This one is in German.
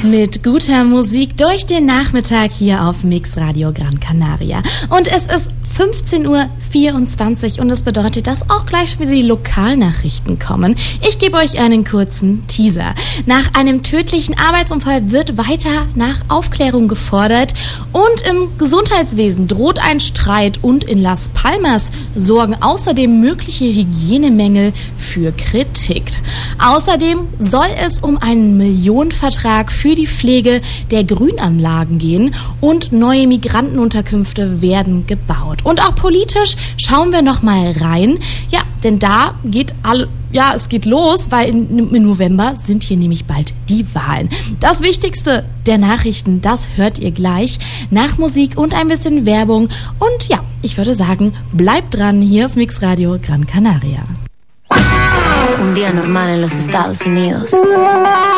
Mit guter Musik durch den Nachmittag hier auf Mix Radio Gran Canaria. Und es ist 15:24 Uhr und das bedeutet, dass auch gleich schon wieder die Lokalnachrichten kommen. Ich gebe euch einen kurzen Teaser. Nach einem tödlichen Arbeitsunfall wird weiter nach Aufklärung gefordert und im Gesundheitswesen droht ein Streit und in Las Palmas sorgen außerdem mögliche Hygienemängel für Kritik. Außerdem soll es um einen Millionenvertrag für die Pflege der Grünanlagen gehen und neue Migrantenunterkünfte werden gebaut. Und auch politisch schauen wir noch mal rein. Ja, denn da es geht los, weil im November sind hier nämlich bald die Wahlen. Das Wichtigste der Nachrichten, das hört ihr gleich nach Musik und ein bisschen Werbung. Und ja, ich würde sagen, bleibt dran hier auf Mix Radio Gran Canaria. Un día normal en los Estados Unidos.